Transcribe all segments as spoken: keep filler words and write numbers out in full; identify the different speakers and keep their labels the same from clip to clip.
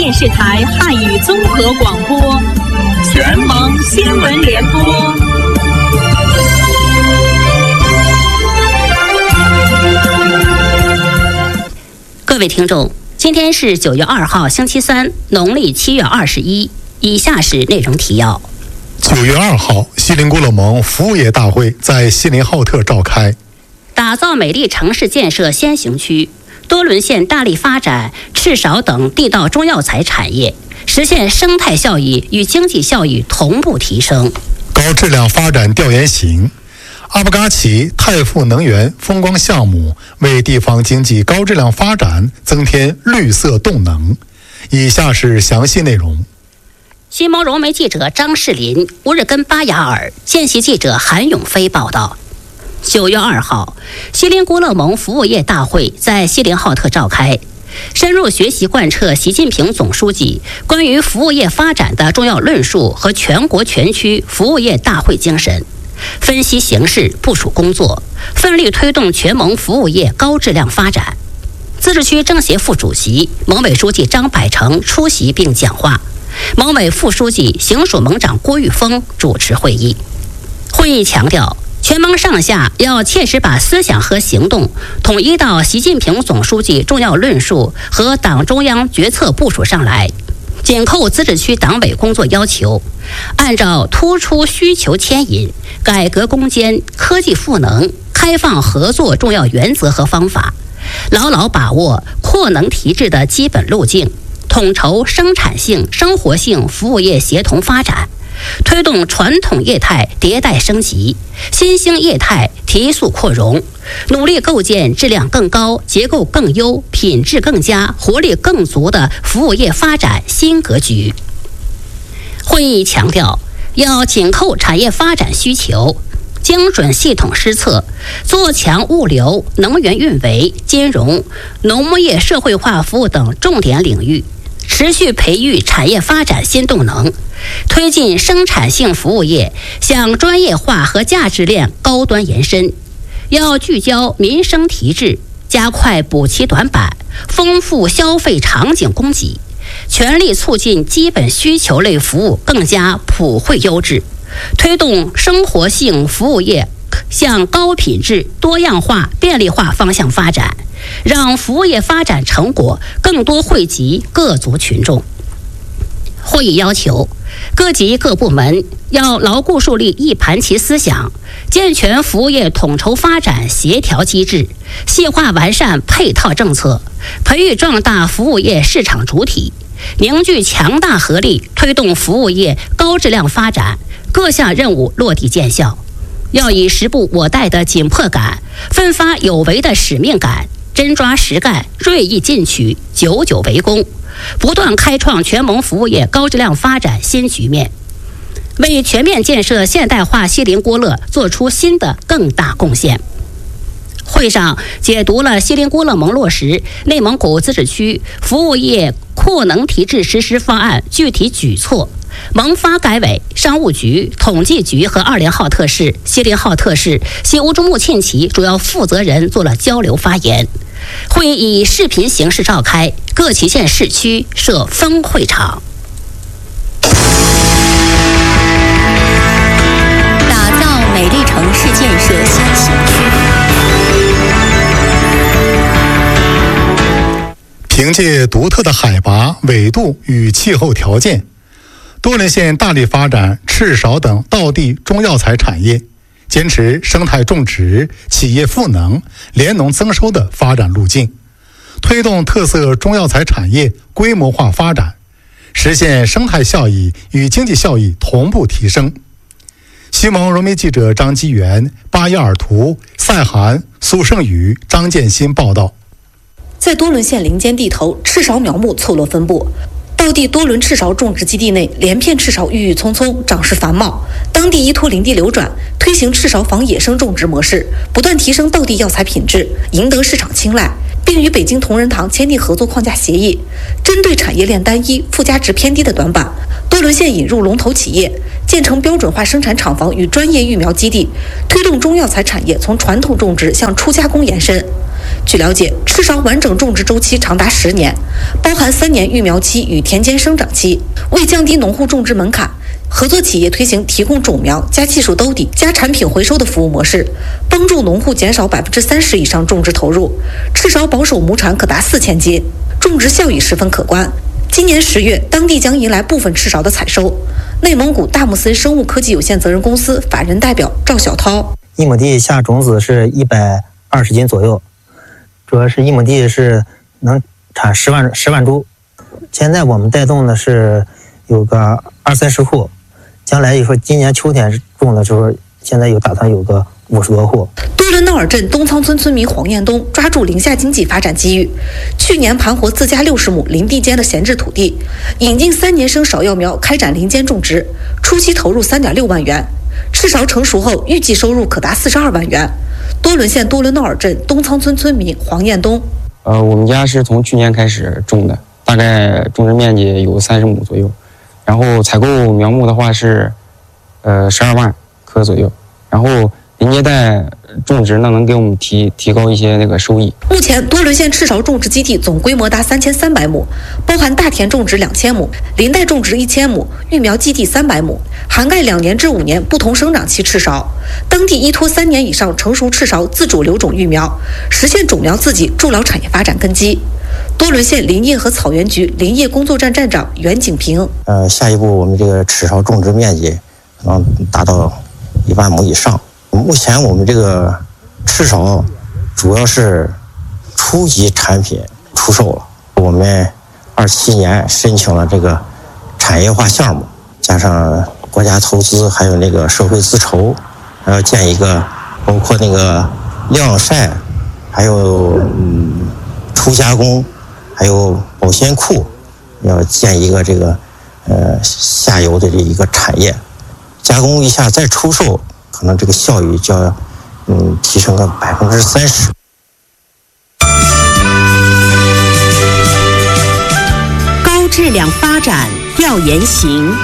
Speaker 1: 电视台汉语综合广播，全盟新闻联播。
Speaker 2: 各位听众，今天是九月二号，星期三，农历七月二十一。以下是内容提要。
Speaker 3: 九月二号，锡林郭勒盟服务业大会在锡林浩特召开。
Speaker 2: 打造美丽城市建设先行区，多伦县大力发展赤芍等地道中药材产业，实现生态效益与经济效益同步提升。
Speaker 3: 高质量发展调研行，阿布嘎奇太富能源风光项目为地方经济高质量发展增添绿色动能。以下是详细内容。
Speaker 2: 新盟融媒记者张世林、乌日根巴雅尔、见习记者韩永飞报道。九月二号，锡林郭勒盟服务业大会在锡林浩特召开，深入学习贯彻习近平总书记关于服务业发展的重要论述和全国全区服务业大会精神，分析形势，部署工作，奋力推动全盟服务业高质量发展。自治区政协副主席、盟委书记张百成出席并讲话，盟委副书记、行署盟长郭玉峰主持会议。会议强调，全盟上下要切实把思想和行动统一到习近平总书记重要论述和党中央决策部署上来，紧扣自治区党委工作要求，按照突出需求牵引、改革攻坚、科技赋能、开放合作重要原则和方法，牢牢把握扩能提质的基本路径，统筹生产性、生活性服务业协同发展，推动传统业态迭代升级，新兴业态提速扩容，努力构建质量更高、结构更优、品质更佳、活力更足的服务业发展新格局。会议强调，要紧扣产业发展需求，精准系统施策，做强物流、能源运维、金融、农牧业社会化服务等重点领域，持续培育产业发展新动能，推进生产性服务业向专业化和价值链高端延伸。要聚焦民生提质，加快补齐短板，丰富消费场景供给，全力促进基本需求类服务更加普惠优质，推动生活性服务业向高品质、多样化、便利化方向发展，让服务业发展成果更多惠及各族群众。会议要求，各级各部门要牢固树立一盘棋思想，健全服务业统筹发展协调机制，细化完善配套政策，培育壮大服务业市场主体，凝聚强大合力，推动服务业高质量发展，各项任务落地见效。要以时不我待的紧迫感，奋发有为的使命感，真抓实干，锐意进取，久久为功，不断开创全盟服务业高质量发展新局面，为全面建设现代化锡林郭勒做出新的更大贡献。会上解读了锡林郭勒盟落实内蒙古自治区服务业扩能提质实施方案具体举措，盟发改委、商务局、统计局和二连浩特市、锡林浩特市、西乌珠穆沁旗主要负责人做了交流发言。会议以视频形式召开，各旗县市区设分会场。
Speaker 4: 打造美丽城市建设先行区。
Speaker 3: 凭借独特的海拔、纬度与气候条件，多伦县大力发展赤芍等道地中药材产业，坚持生态种植、企业赋能、联农增收的发展路径，推动特色中药材产业规模化发展，实现生态效益与经济效益同步提升。西盟融媒记者张基元、巴耶尔图、赛涵、苏胜宇、张建新报道。
Speaker 5: 在多伦县林间地头，赤芍苗木错落分布，道地多伦赤芍种植基地内，连片赤芍郁郁葱葱，长势繁茂。当地依托林地流转，推行赤芍防野生种植模式，不断提升道地药材品质，赢得市场青睐，并与北京同仁堂签订合作框架协议。针对产业链单一、附加值偏低的短板，多伦县引入龙头企业，建成标准化生产厂房与专业育苗基地，推动中药材产业从传统种植向初加工延伸。据了解，赤芍完整种植周期长达十年， 包含三年育苗期与田间生长期。为降低农户种植门槛，合作企业推行提供种苗加技术兜底加产品回收的服务模式，帮助农户减少百分之三十以上种植投入，赤芍保守亩产可达四千斤，种植效益十分可观。今年十月，当地将迎来部分赤芍的采收。内蒙古大木森生物科技有限责任公司法人代表赵小涛：
Speaker 6: 一亩地下种子是一百二十斤左右，主要是一亩地是能产十万十万株。现在我们带动的是有个二三十户，将来就说今年秋天种的时候，现在有打算有个五十多户。
Speaker 5: 多伦闹尔镇东仓村村民黄彦东抓住林下经济发展机遇，去年盘活自家六十亩林地间的闲置土地，引进三年生芍药苗开展林间种植，初期投入三点六万元，赤芍成熟后预计收入可达四十二万元。多伦县多伦闹尔镇东仓村村民黄彦东：
Speaker 7: 呃，我们家是从去年开始种的，大概种植面积有三十亩左右，然后采购苗木的话是，呃，十二万棵左右，然后临街带种植呢，能给我们提提高一些那个收益。
Speaker 5: 目前多伦县赤芍种植基地总规模达三千三百亩，包含大田种植两千亩、林带种植一千亩、育苗基地三百亩，涵盖两年至五年不同生长期赤芍。当地依托三年以上成熟赤芍自主留种育苗，实现种苗自给，筑牢产业发展根基。多伦县林业和草原局林业工作站站长袁景平：
Speaker 6: 呃，下一步我们这个赤芍种植面积能达到一万亩以上。目前我们这个赤芍主要是初级产品出售了，我们二七年申请了这个产业化项目，加上国家投资，还有那个社会资筹，还要建一个包括那个晾晒，还有嗯初加工，还有保鲜库，要建一个这个呃下游的这一个产业，加工一下再出售。可能这个效益就要嗯提升个百分之三十。
Speaker 4: 高质量发展调研行。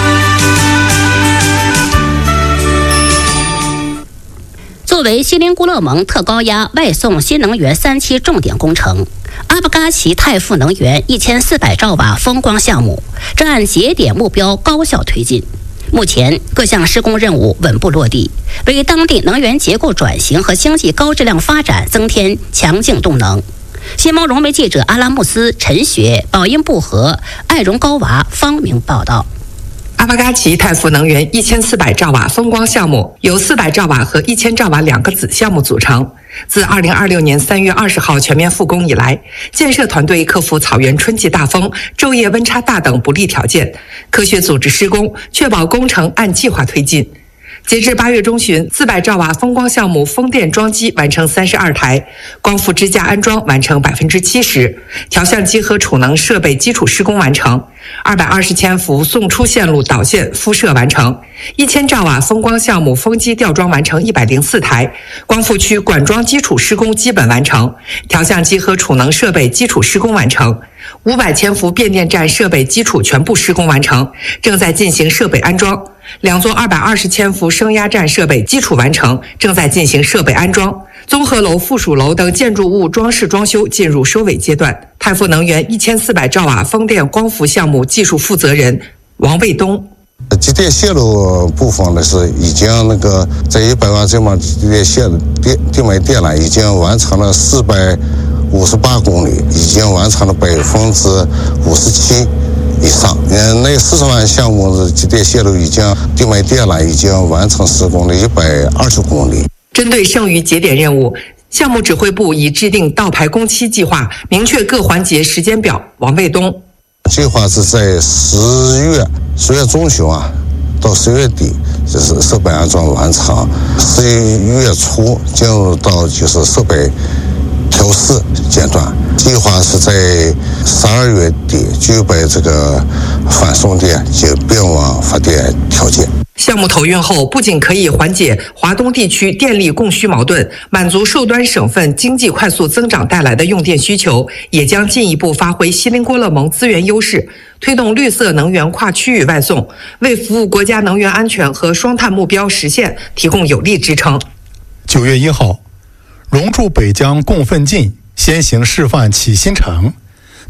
Speaker 2: 作为锡林郭勒盟特高压外送新能源三期重点工程，阿巴嘎奇泰富能源一千四百兆瓦风光项目正按节点目标高效推进。目前各项施工任务稳步落地，为当地能源结构转型和经济高质量发展增添强劲动能。新蒙融媒记者阿拉木斯、陈雪、宝音布和、爱荣高娃方明报道。
Speaker 8: 阿巴嘎奇泰富能源一千四百兆瓦风光项目由四百兆瓦和一千兆瓦两个子项目组成。自二零二六年三月二十号全面复工以来，建设团队克服草原春季大风、昼夜温差大等不利条件，科学组织施工，确保工程按计划推进。截至八月中旬，四百兆瓦风光项目风电装机完成三十二台，光伏支架安装完成百分之七十，调相机和储能设备基础施工完成，二百二十千伏送出线路导线敷设完成，一千兆瓦风光项目风机吊装完成一百零四台，光伏区管桩基础施工基本完成，调相机和储能设备基础施工完成。五百千伏变电站设备基础全部施工完成，正在进行设备安装。两座二百二十千伏升压站设备基础完成，正在进行设备安装。综合楼、附属楼等建筑物装饰装修进入收尾阶段。泰富能源一千四百兆瓦风电光伏项目技术负责人王卫东。
Speaker 9: 机电线路部分呢是已经那个在一百万这么机电线电定煤电缆已经完成了四百五十八公里，已经完成了百分之五十七以上。嗯，那四十万项目的机电线路已经定煤电缆已经完成施工了一百二十公里。
Speaker 8: 针对剩余节点任务，项目指挥部已制定倒排工期计划，明确各环节时间表。王卫东。
Speaker 9: 计划是在十月十月中旬啊，到十月底就是设备安装完成，十一月初进入到就是设备调试阶段。计划是在十二月底具备这个反送电及并网发电条件。
Speaker 8: 项目投运后，不仅可以缓解华东地区电力供需矛盾，满足受端省份经济快速增长带来的用电需求，也将进一步发挥锡林郭勒盟资源优势，推动绿色能源跨区域外送，为服务国家能源安全和双碳目标实现提供有力支撑。
Speaker 3: 九月一号，融铸北疆共奋进先行示范启新城，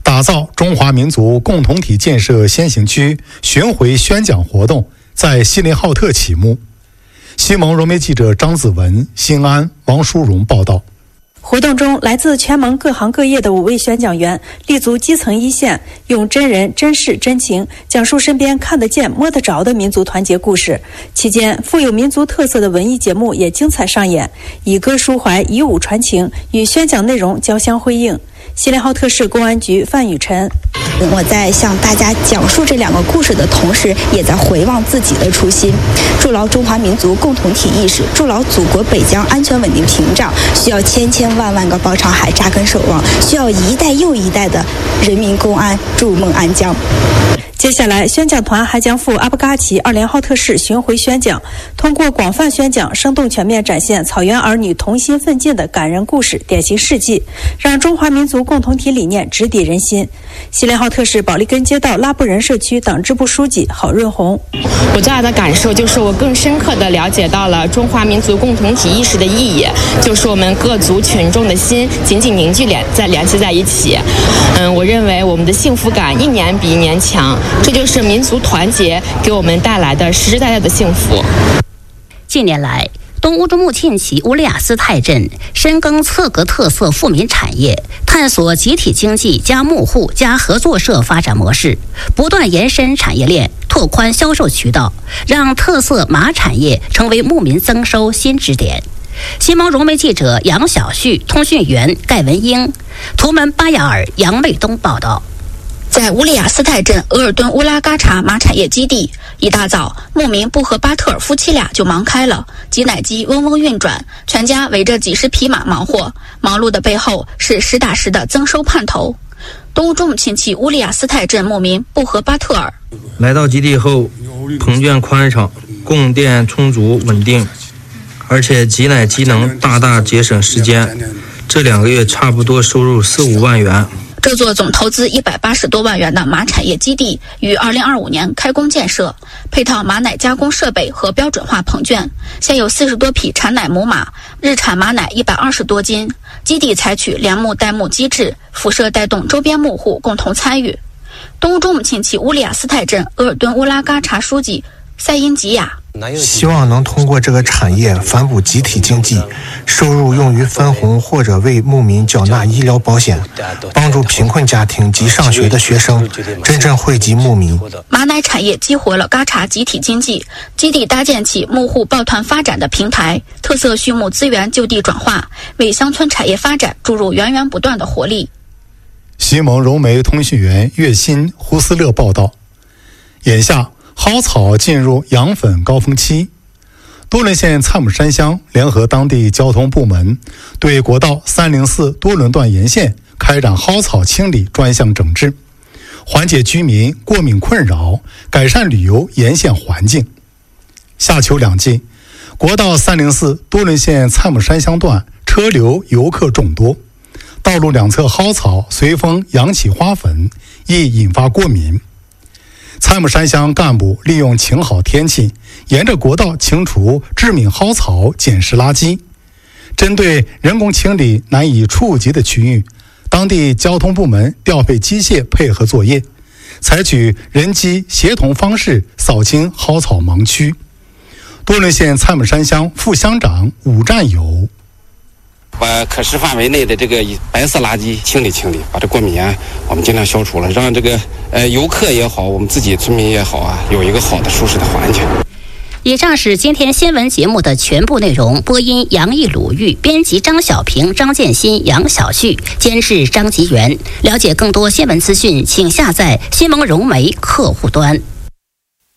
Speaker 3: 打造中华民族共同体建设先行区巡回宣讲活动在锡林浩特启幕。西蒙融媒记者张子文、新安、王淑荣报道。
Speaker 10: 活动中，来自全盟各行各业的五位宣讲员立足基层一线，用真人真事真情讲述身边看得见摸得着的民族团结故事。期间，富有民族特色的文艺节目也精彩上演，以歌抒怀，以武传情，与宣讲内容交相辉映。锡林浩特市公安局范雨晨，
Speaker 11: 我在向大家讲述这两个故事的同时，也在回望自己的初心，筑牢中华民族共同体意识，筑牢祖国北疆安全稳定屏障，需要千千万万个包场海扎根守望，需要一代又一代的人民公安筑梦安疆。
Speaker 10: 接下来，宣讲团还将赴阿布嘎奇二连浩特市巡回宣讲，通过广泛宣讲，生动全面展现草原儿女同心奋进的感人故事、典型事迹，让中华民族共同体理念直抵人心。锡林浩特市保利根街道拉布仁社区党支部书记郝润红，
Speaker 12: 我最大的感受就是我更深刻地了解到了中华民族共同体意识的意义，就是我们各族群众的心紧紧凝聚联在联系在一起。嗯，我认为我们的幸福感一年比一年强。这就是民族团结给我们带来的实实在在的幸福。
Speaker 2: 近年来，东乌珠穆沁旗乌利雅斯泰镇深耕侧格特色富民产业，探索集体经济加牧户加合作社发展模式，不断延伸产业链，拓宽销售渠道，让特色马产业成为牧民增收新支点。西蒙融媒记者杨小旭、通讯员盖文英、图们巴雅尔、杨卫东报道。
Speaker 11: 在乌利雅斯泰镇额尔敦乌拉嘎查马产业基地，一大早，牧民布和巴特尔夫妻俩就忙开了，挤奶机嗡嗡运转，全家围着几十匹马忙活，忙碌的背后是实打实的增收盼头。东乌珠穆沁旗乌利雅斯泰镇牧民布和巴特尔
Speaker 13: 来到基地后，棚圈宽敞，供电充足稳定，而且挤奶机能大大节省时间，这两个月差不多收入四五万元。
Speaker 11: 这座总投资一百八十多万元的马产业基地于二零二五年开工建设，配套马奶加工设备和标准化棚圈，现有四十多匹产奶母马，日产马奶一百二十多斤。基地采取连牧带牧机制，辐射带动周边牧户共同参与。东乌珠穆沁旗乌利雅斯泰镇额尔敦乌拉嘎查书记塞因吉亚，
Speaker 14: 希望能通过这个产业反哺集体经济，收入用于分红或者为牧民缴纳医疗保险，帮助贫困家庭及上学的学生，真正惠及牧民。
Speaker 11: 马奶产业激活了嘎查集体经济，基地搭建起牧户抱团发展的平台，特色畜牧资源就地转化，为乡村产业发展注入源源不断的活力。
Speaker 3: 西蒙融媒通讯员岳鑫、胡斯勒报道。眼下蒿草进入养粉高峰期，多伦县蔡姆山乡联合当地交通部门，对国道三零四多伦段沿线开展蒿草清理专项整治，缓解居民过敏困扰，改善旅游沿线环境。夏秋两季，国道三零四多伦县蔡姆山乡段车流游客众多，道路两侧蒿草随风扬起花粉，易引发过敏。蔡姆山乡干部利用晴好天气，沿着国道清除致敏蒿草、捡拾垃圾。针对人工清理难以触及的区域，当地交通部门调配机械配合作业，采取人机协同方式扫清蒿草盲区。多伦县蔡姆山乡副乡长武占友，
Speaker 15: 把可视范围内的这个白色垃圾清理清理，把这过敏源我们尽量消除了，让这个呃游客也好，我们自己村民也好啊，有一个好的舒适的环境。
Speaker 2: 以上是今天新闻节目的全部内容。播音杨毅、鲁豫，编辑张小平、张建新、杨小旭，监制张吉元。了解更多新闻资讯，请下载新闻融媒客户端。